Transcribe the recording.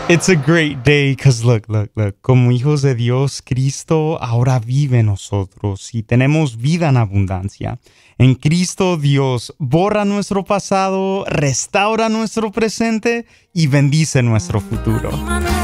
It's a great day because look. Como hijos de Dios, Cristo ahora vive en nosotros y tenemos vida en abundancia. En Cristo Dios borra nuestro pasado, restaura nuestro presente y bendice nuestro futuro.